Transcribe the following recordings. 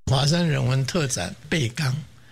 华山人文特展8天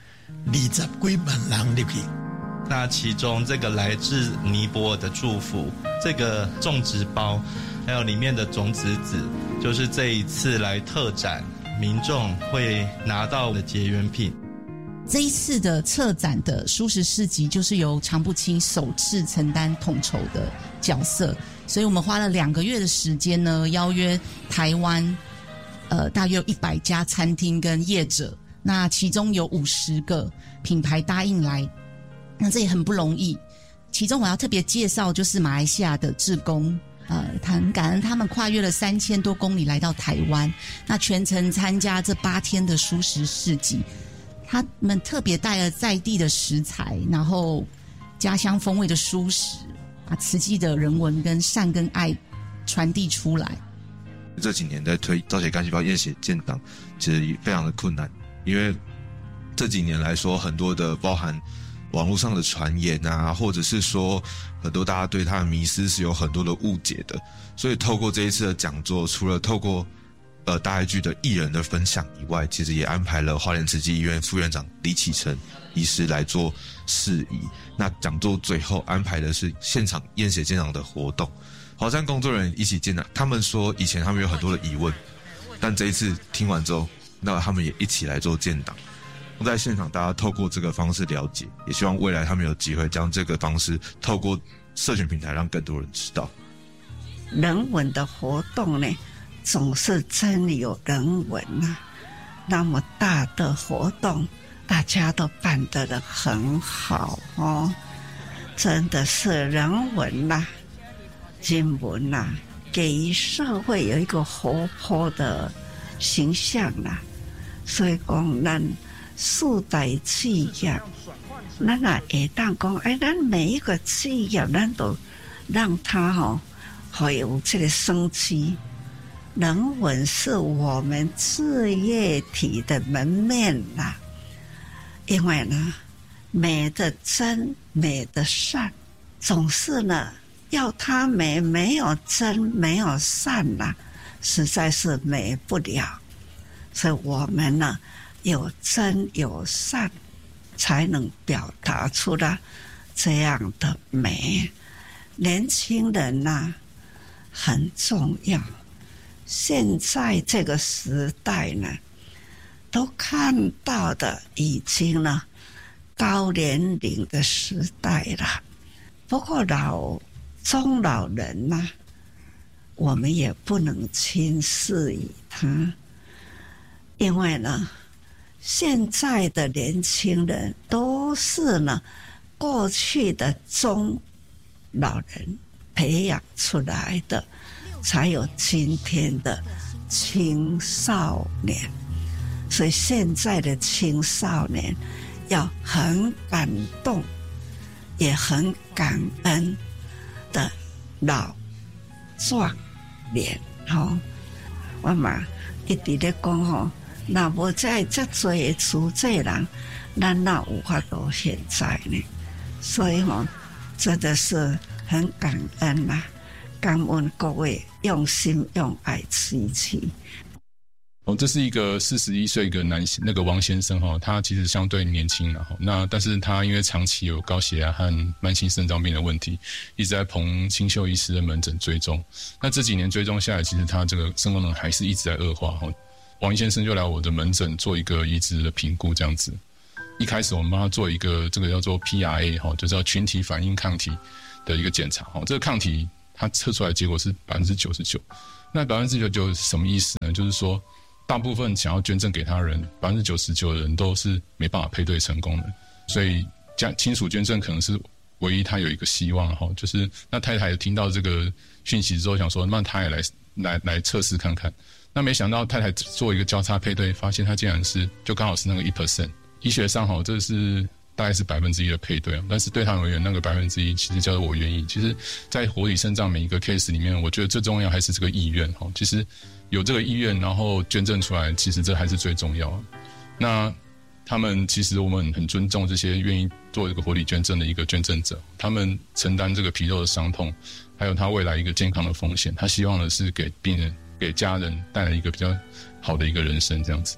，20几万人入去。 那其中这个来自尼泊尔的祝福，这个种植包，还有里面的种子纸，就是这一次来特展民众会拿到的结缘品。 这一次的策展的蔬食市集，就是由常不清首次承担统筹的角色，所以我们花了2个月的时间呢，邀约台湾大约有100家餐厅跟业者，那其中有50个品牌答应来，那这也很不容易。其中我要特别介绍就是马来西亚的志工，很感恩他们跨越了3000多公里来到台湾，那全程参加这8天的蔬食市集。他们特别带了在地的食材，然后家乡风味的蔬食，把慈济的人文跟善跟爱传递出来。 这几年在推造血干细胞验血建档，其实非常的困难，因为这几年来说，很多的包含网络上的传言啊，或者是说很多大家对它的迷思是有很多的误解的，所以透过这一次的讲座，除了透过大爱剧的艺人的分享以外，其实也安排了花莲慈济医院副院长李启成医师来做释疑。那讲座最后安排的是现场验血建档的活动，华山工作人员一起建档。他们说以前他们有很多的疑问，但这一次听完之后，那他们也一起来做建档。在现场大家透过这个方式了解，也希望未来他们有机会将这个方式透过社群平台让更多人知道。 人文的活动呢，总是真有人文啊，那么大的活动大家都办得很好哦，真的是人文啦、人文啦，给社会有一个活泼的形象啦。所以讲咱四大企业，咱也会当讲，咱每一个企业咱都让它会有这个生机。人文是我们事业体的门面啦，因为呢，美的真，美的善，总是呢要它美，没有真，没有善啦，实在是美不了。所以我们呢，有真有善，才能表达出了这样的美。年轻人呢，很重要。现在这个时代呢，都看到的已经呢高年龄的时代了。不过中老人呢，我们也不能轻视于他，因为呢，现在的年轻人都是呢过去的中老人培养出来的，才有今天的青少年。所以现在的青少年要很感动，也很感恩的老壮年。我嘛一直在讲那无在这多的出这人，咱哪有法度现在呢？所以真的是很感恩啦，感恩各位用心用爱慈济。 这是一个41岁一个男性，那个王先生他其实相对年轻了那但是他因为长期有高血压和慢性肾脏病的问题，一直在彭清秀医师的门诊追踪。那这几年追踪下来，其实他这个肾功能还是一直在恶化王先生就来我的门诊做一个移植的评估，这样子。一开始我们帮他做一个这个叫做 PRA 就叫群体反应抗体的一个检查这个抗体它测出来的结果是 99%。 那 99% 是什么意思呢？就是说大部分想要捐赠给他的人 99% 的人都是没办法配对成功的，所以亲属捐赠可能是唯一他有一个希望就是那太太听到这个讯息之后想说，那他也来测试看看。那没想到太太做一个交叉配对，发现他竟然是就刚好是那个 1%。 医学上这是大概是1%的配对，但是对他而言那个1%其实叫做我愿意。其实在活体肾脏每一个 case 里面，我觉得最重要还是这个意愿其实有这个意愿然后捐赠出来，其实这还是最重要的。那他们其实我们很尊重这些愿意做一个活体捐赠的一个捐赠者，他们承担这个皮肉的伤痛，还有他未来一个健康的风险，他希望的是给病人给家人带来一个比较好的一个人生这样子。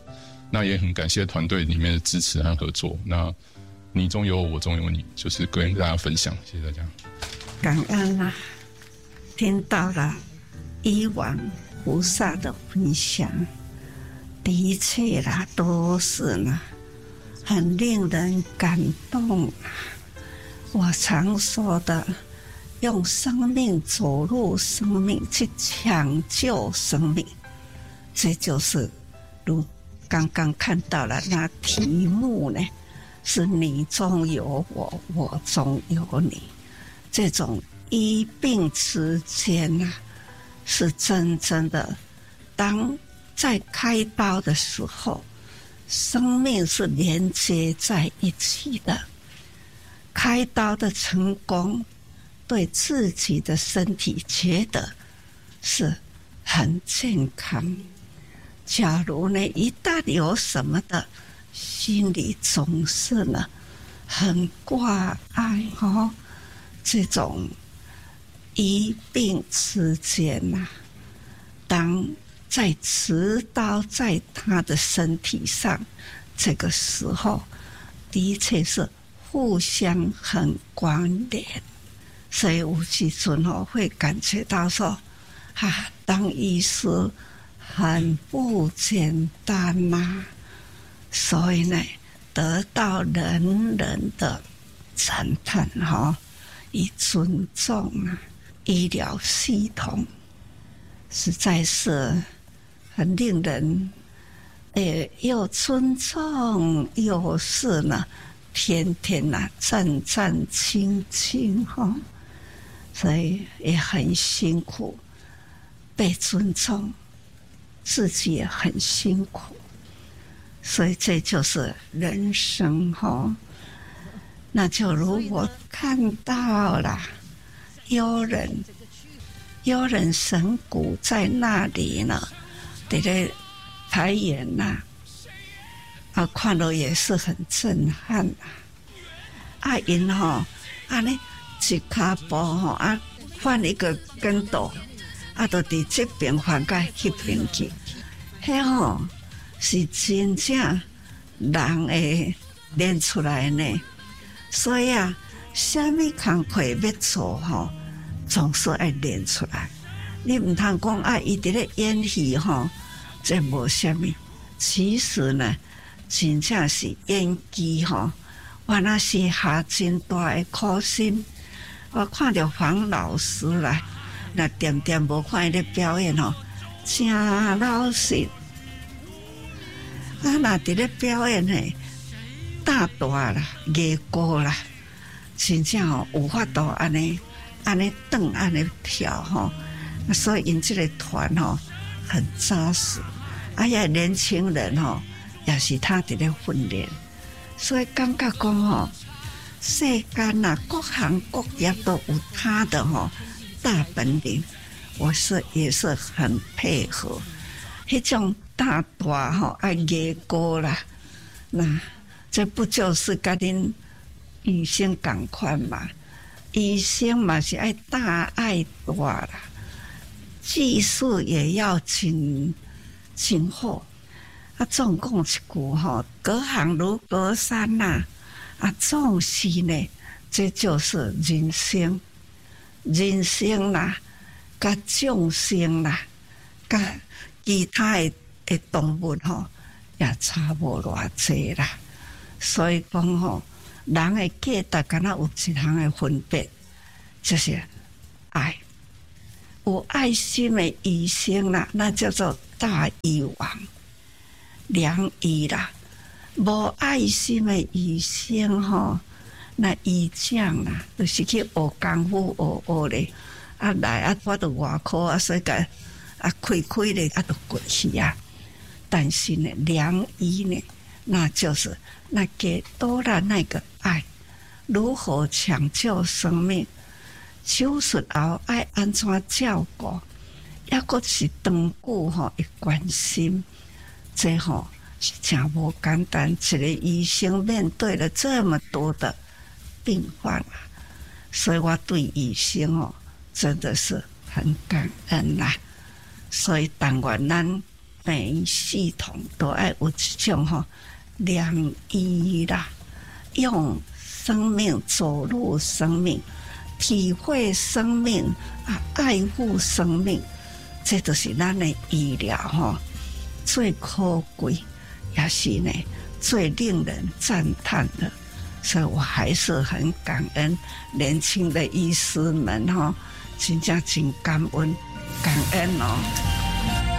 那也很感谢团队里面的支持和合作。那你中有我，我中有你，就是跟大家分享，谢谢大家。 感恩啊，听到了以往菩萨的分享，的确啦，都是呢，很令人感动。我常说的，用生命走入生命，去抢救生命，这就是如刚刚看到了那题目呢，是你中有我，我中有你，这种医病之间啊，是真正的。当在开刀的时候，生命是连接在一起的。开刀的成功，对自己的身体觉得是很健康。假如呢，一旦有什么的，心里总是呢很挂碍哦。这种医病之间啊，当在持刀在他的身体上，这个时候的确是互相很关联，所以有时阵会感觉到说，当医师很不简单呐，所以呢，得到人人的赞叹以尊重啊，医疗系统实在是很令人又尊重，又是呢天天战战兢兢所以也很辛苦，被尊重，自己也很辛苦，所以这就是人生那就如果看到了幽人神谷在那里呢，在这台演看了也是很震撼因安尼一脚步换一个跟斗就伫这边换到那边去，迄是真正人会练出来呢。所以什么工课要做总是爱练出来。你唔通讲伊伫咧演戏这无什么。其实呢，真正是演技我那是下真大的苦心。我看到黄老师啦，那点点无看伊咧表演真老实。那伫咧表演大啦、艺高啦，真正有法度安尼转安尼跳所以因这个团很扎实。也年轻人也是他伫咧训练，所以感觉讲世间各行各业都有他的大本领，也是很配合。迄种大爱艺高啦，那这不就是跟恁医生同款嘛？医生嘛是爱大爱大啦，技术也要真好。总讲一句隔行如隔山总是呢，这就是人生。人生啦，甲众生啦，甲其他的动物也差无偌济啦。所以讲人的价值敢若有一项的分别，就是爱。有爱心的医生啦，那叫做大医王、良医啦。无爱心的医生那医匠啦，就是去学功夫学咧，来我就外科所以个开咧就过去但是呢，良医呢，那就是那给多了那个爱，如何抢救生命，手术后爱安怎照顾，也个是长久会关心，这是真无简单。一个医生面对了这么多的病患所以我对医生真的是很感恩啦。所以但愿咱病系统都要有这种良医啦，用生命走入生命，体会生命啊，爱护生命，这就是咱的医疗最可贵，也是呢最令人赞叹的。所以我还是很感恩年轻的医师们真正真感恩哦。